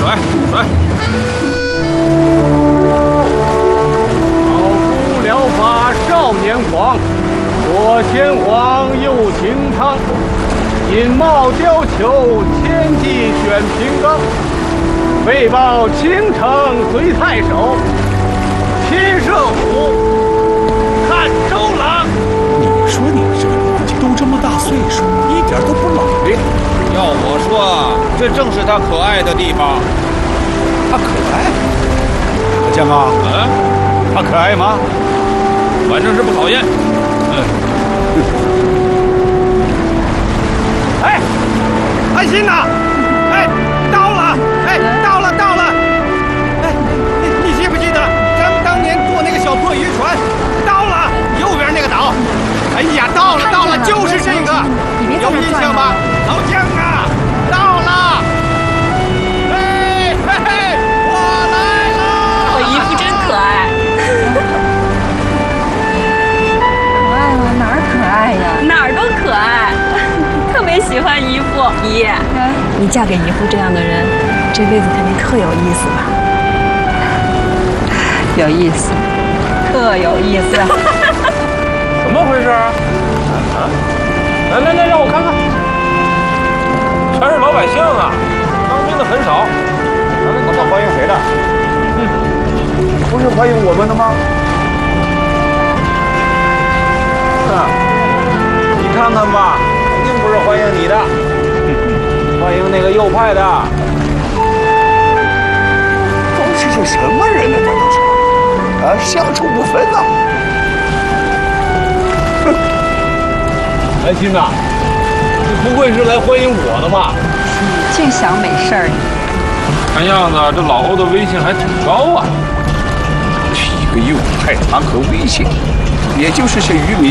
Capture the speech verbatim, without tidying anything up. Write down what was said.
甩甩。 老夫疗法少年狂，左贤皇右擎苍，引帽貂裘，千骑选平冈。为报倾城随太守，亲射虎，看周郎。 你说你这个年纪都这么大岁数，一点都不老练。 要我说，这正是他可爱的地方。 他可爱？大江啊， 嗯， 他可爱吗？ 反正是不讨厌。嗯。 哎，安心呐！哎，到了！哎，到了，到了！哎，你你记不记得咱们当年坐那个小破渔船？到了，右边那个岛。哎呀，到了，到了，就是这个，有印象吧？老姜啊，到了！哎嘿嘿，我来了！ 我姨夫真可爱。 可爱吗？哪儿可爱呀？ 哪儿都可爱，特别喜欢姨夫。姨，你嫁给姨夫这样的人，这辈子肯定特有意思吧？ 有意思，特有意思。 怎么回事啊？啊！来来来，让我看看，全是老百姓啊，当兵的很少。咱们怎么欢迎谁的？嗯，不是欢迎我们的吗？啊，你看看吧，肯定不是欢迎你的，欢迎那个右派的。 都是些什么人呢？这都是啊，相处不分呐。哼， 安心呐，你不会是来欢迎我的吧？ 你净想美事儿，你。 看样子这老欧的威信还挺高啊。 一个右派谈何威信？也就是些愚民。